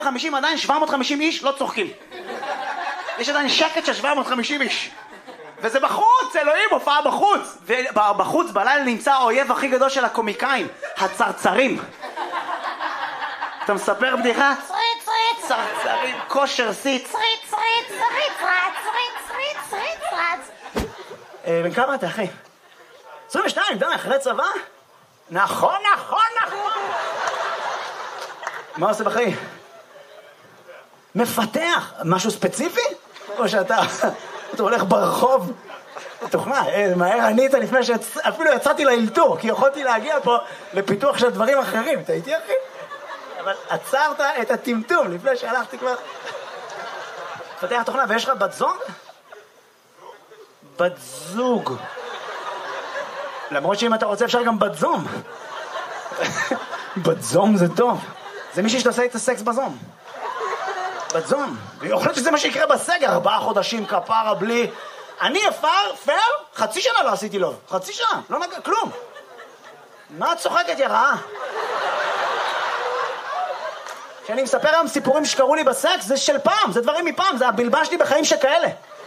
50 עדיין 750 איש לא צוחקים. יש עדיין שקט של 750 איש. וזה בחוץ, אלוהים, הופעה בחוץ. ובחוץ בלילה נמצא האויב הכי גדול של הקומיקאים, הצרצרים. אתה מספר בדיחה? צריט, צריט. צרצרים, כושר סיץ. צריט, צריט, צריט, צריט, צריט, צריט. בן כמה אתה, אחי? 22, די, אחרי צבא? נכון. מה עושה בחיים? מפתח. משהו ספציפי? או שאתה הולך ברחוב? תוכנה, מהר ענית לפני שאפילו יצאתי לאלתור, כי יכולתי להגיע פה לפיתוח של דברים אחרים. אתה איתי, אחי? אבל עצרת את הטמטום לפני שהלכתי כבר. מפתח תוכנה, ויש לך בת זוג? בת זוג. למרות שאם אתה רוצה אפשר גם בת זום. בת זום זה טוב. זה מישהי שתעשה את הסקס בזום. בת זום. ויכול להיות שזה מה שיקרה בסגר. 4 חודשים כפרה בלי... אני פייר, חצי שנה לא עשיתי לו. חצי שנה, לא נגע, כלום. מה את צוחקת, יא רעה? כשאני מספר היום סיפורים שקרו לי בסקס, זה של פעם, זה דברים מפעם, זה הבלבש לי בחיים שכאלה.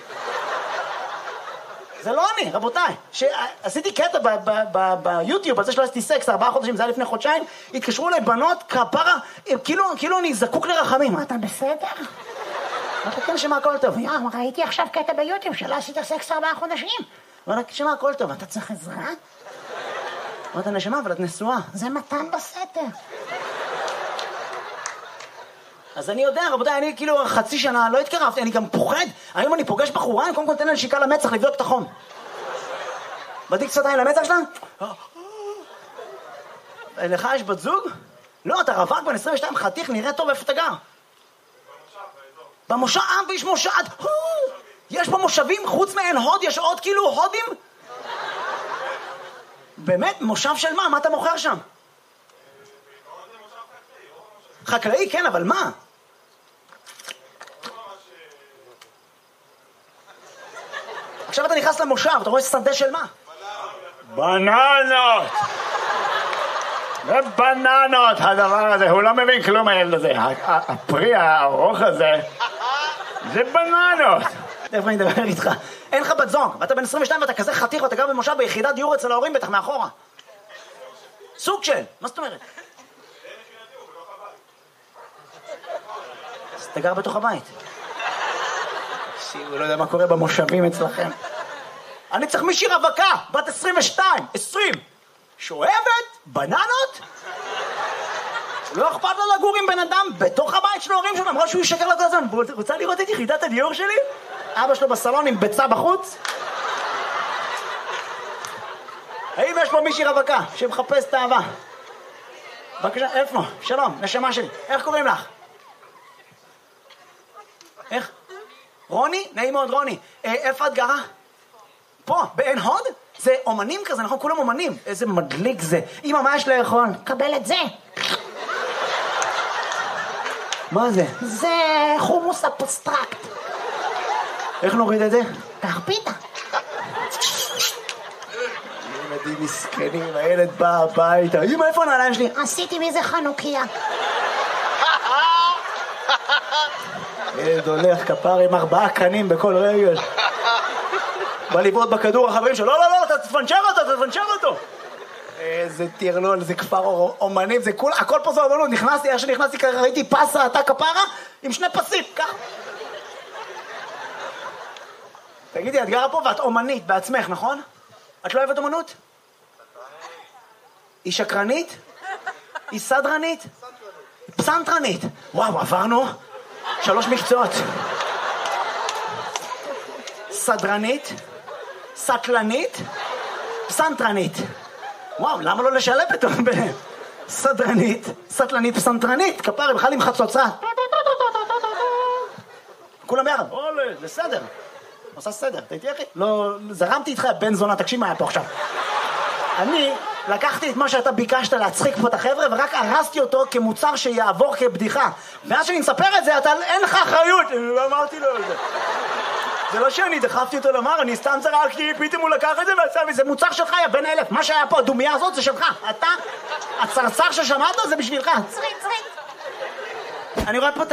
זה לא אני, רבותיי. שעשיתי קטע ביוטיוב, על זה שלא עשיתי סקס 4 חודשים, זה היה לפני חודשיים, התקשרו אליי בנות כפרה, כאילו אני זקוק לרחמים. אתה בסדר? אמרתי, כן, שמה הכל טוב. ראיתי עכשיו קטע ביוטיוב שלא עשית סקס 4 חודשים. אמרתי, שמה הכל טוב, אתה צריך עזרה? אמרתי, נשמה, אבל את נשואה. זה מתן בסתר. אז אני יודע, רבותיי, אני כאילו חצי שנה לא התקרבתי, אני גם פוחד. היום אני פוגש בחורה, אני קודם כל תן לה נשיקה למצח, לבדוק את החום. בדיק שפתיים למצח שלה? לך יש בת זוג? לא, אתה רווק בן 22 חתיך, נראה טוב, איפה אתה גר? במושב, ויש מושב, יש פה מושבים, חוץ מעין הוד, יש עוד כאילו הודים? באמת? מושב של מה? מה אתה מוכר שם? חקלאי, כן, אבל מה? עכשיו אתה נכנס למושב, אתה רואה שדה של מה? בננות! זה בננות, הדבר הזה, הוא לא מבין כלום הילד הזה. הפרי הארוך הזה, זה בננות. איפה אני מדבר איתך? אין לך בת זוג, ואתה בן 22 ואתה כזה חתיך ואתה גר במושב ביחידת דיור אצל ההורים בטח מאחורה. סוג של, מה זאת אומרת? אז אתה גר בתוך הבית. הוא לא יודע מה קורה במושבים אצלכם. אני צריך מישהי רווקה, בת 22, 20, שואבת, בננות? לא אכפת לו לגור עם בן אדם בתוך הבית של ההורים שלו, אמרה שהוא ישקר לו כל הזמן. רוצה לראות את יחידת הדיור שלי? אבא שלו בסלון עם ביצה בחוץ? האם יש פה מישהי רווקה שמחפש את האהבה? בבקשה, איפה? שלום, נשמה שלי. איך קוראים לך? איך? רוני? נעים מאוד, רוני. איפה את גרה? פה, בעין הוד? זה אומנים כזה, נכון? כולם אומנים. איזה מדליק זה. אמא, מה יש לאכול? קבל את זה. מה זה? זה חומוס אבסטרקט. איך נוריד את זה? קח פיתה. ילדים מסכנים, הילד בא הביתה. אמא, איפה הנעליים שלי? עשיתי מזה חנוכיה. ילד הולך כפר עם 4 קנים בכל רגל. בא לבעוט בכדור החברים שלו, לא, אתה תפנצ'ר אותו. איזה טרלול, זה כפר אומנים, זה הכל פה זה אומנות. נכנסתי, איך שנכנסתי ככה, ראיתי פסה, אתה כפרה, עם 2 פסים, כך. תגידי, את גרה פה ואת אומנית בעצמך, נכון? את לא אוהבת אומנות? היא שקרנית? היא סדרנית? פסנתרנית. וואו, עברנו 3 מקצועות. סדרנית, סטלנית, פסנתרנית. וואו, למה לא לשלב פתאום סדרנית, סטלנית, פסנתרנית? כפרה, בכלל עם חצוצרה. כולם ביחד. אולי, זה סדר. עושה סדר, אתה איתי אחי? לא, זרמתי איתך, בן זונה, תקשיב מה היה פה עכשיו. אני לקחתי את מה שאתה ביקשת להצחיק פה את החבר'ה, ורק הרסתי אותו כמוצר שיעבור כבדיחה. ואז שאני מספר את זה, אין לך אחריות. לא אמרתי לו את זה. זה לא שאני דחפתי אותו לומר, אני סתם צרקתי, פתאום הוא לקח את זה ועשה, וזה מוצר שלך, יא בן 1000. מה שהיה פה, הדומיה הזאת, זה שלך. אתה, הצרצר ששמעת, זה בשבילך. צריט. אני רואה פה את